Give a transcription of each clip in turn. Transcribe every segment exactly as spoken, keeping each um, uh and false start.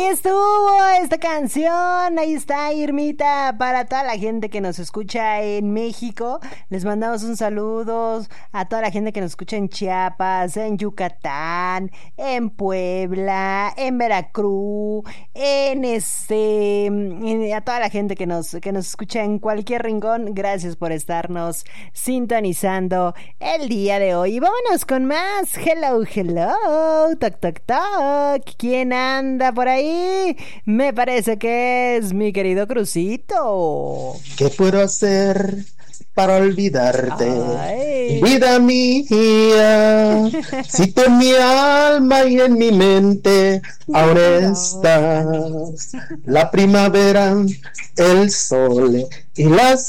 estuvo esta canción, ahí está Irmita, para toda la gente que nos escucha en México, les mandamos un saludo a toda la gente que nos escucha en Chiapas, en Yucatán, en Puebla, en Veracruz, en este, en, a toda la gente que nos, que nos escucha en cualquier rincón, gracias por estarnos sintonizando el día de hoy. Y vámonos con más. Hello, hello, toc, toc, toc. ¿Quién anda por ahí? Me parece que es mi querido Crucito. ¿Qué puedo hacer para olvidarte? Ay. Vida mía, si tú en mi alma y en mi mente aún estás. La primavera, el sol y las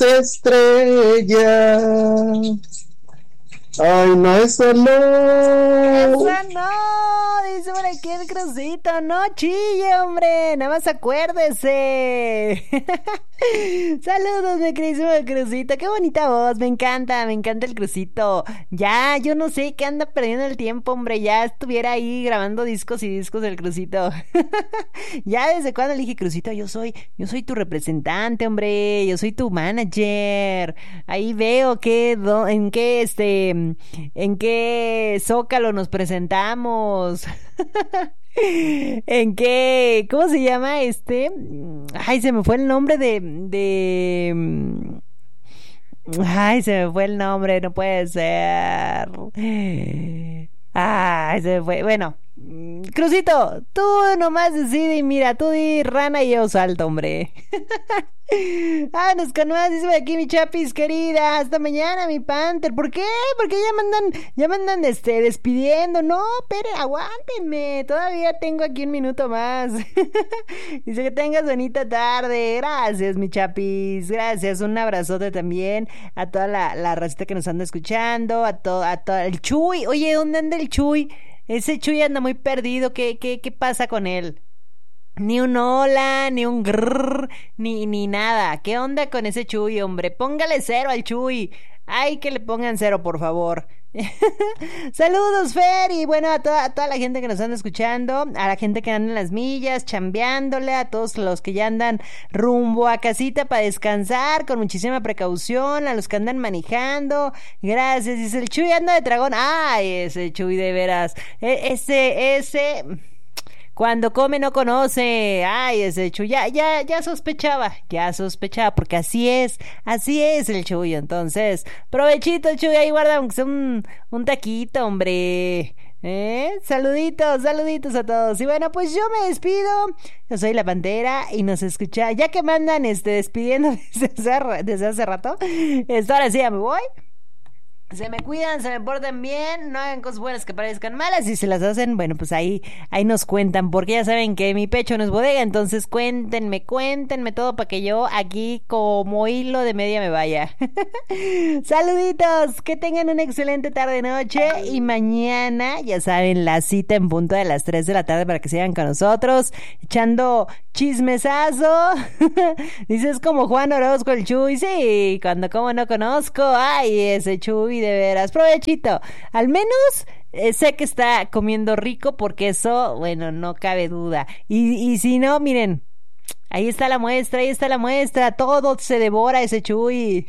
estrellas. Ay, no, eso no. Eso no, dice por aquí el Crucito. No chille, hombre, nada más acuérdese. Saludos, mi queridísimo Crucito. Qué bonita voz, me encanta, me encanta el Crucito. Ya, yo no sé qué anda perdiendo el tiempo, hombre. Ya estuviera ahí grabando discos y discos del Crucito. Ya desde cuando le dije, Crucito, yo soy, yo soy tu representante, hombre. Yo soy tu manager. Ahí veo que, do, en qué, este, en qué Zócalo nos presentamos. ¿En qué? ¿Cómo se llama este? Ay, se me fue el nombre de, de... Ay, se me fue el nombre, no puede ser. Ay, se me fue. Bueno, Crucito, tú nomás decide y mira, tú di rana y yo salto, hombre. Vámonos con más, dice aquí mi chapis querida. Hasta mañana, mi Panther. ¿Por qué? Porque ya me andan, ya me andan este, despidiendo. No, pero aguántenme. Todavía tengo aquí un minuto más. Dice que tengas bonita tarde. Gracias, mi chapis. Gracias. Un abrazote también a toda la, la racita que nos anda escuchando. A todo, a todo. El Chuy. Oye, ¿dónde anda el Chuy? Ese Chuy anda muy perdido. ¿Qué, qué, qué pasa con él? Ni un hola, ni un grrr, ni, ni nada. ¿Qué onda con ese Chuy, hombre? Póngale cero al Chuy. Ay, que le pongan cero, por favor. Saludos, Fer. Y bueno, a toda, a toda la gente que nos anda escuchando, a la gente que anda en las millas, chambeándole, a todos los que ya andan rumbo a casita para descansar, con muchísima precaución, a los que andan manejando. Gracias. Dice el Chuy anda de dragón. Ay, ese Chuy de veras. E- ese, ese... Cuando come no conoce. Ay, ese Chuy, ya, ya, ya sospechaba, ya sospechaba, porque así es, así es el Chuy. Entonces, provechito, Chuy, ahí guarda aunque sea un, un taquito, hombre. ¿Eh? Saluditos, saluditos a todos. Y bueno, pues yo me despido. Yo soy la Pantera y nos escucha, ya que me andan este, despidiendo desde hace, desde hace rato. Esto ahora sí ya me voy. Se me cuidan, se me portan bien, no hagan cosas buenas que parezcan malas. Y si las hacen, bueno, pues ahí ahí nos cuentan, porque ya saben que mi pecho no es bodega. Entonces cuéntenme, cuéntenme todo para que yo aquí como hilo de media me vaya. Saluditos, que tengan una excelente tarde noche. Y mañana, ya saben, la cita en punto de las tres de la tarde para que sigan con nosotros echando chismesazo. Dices como Juan Orozco el Chuy. Sí, cuando como no conozco. Ay, ese Chuy, de veras, provechito. Al menos eh, sé que está comiendo rico, porque eso, bueno, no cabe duda. Y, y si no, miren, ahí está la muestra, ahí está la muestra. Todo se devora ese Chuy.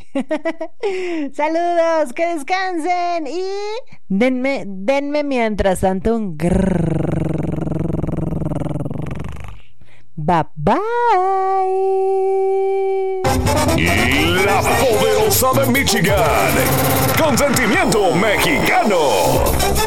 Saludos, que descansen. Y denme, denme mientras tanto un grrr. Bye bye. Y la poderosa de Michigan, Consentimiento Mexicano.